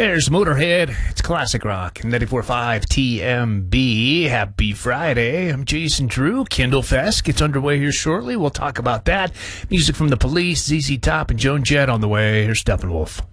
There's Motorhead. It's classic rock. 94.5 TMB. Happy Friday. I'm Jason Drew. Kindle Fest gets underway here shortly. We'll talk about that. Music from The Police, ZZ Top, and Joan Jett on the way. Here's Steppenwolf.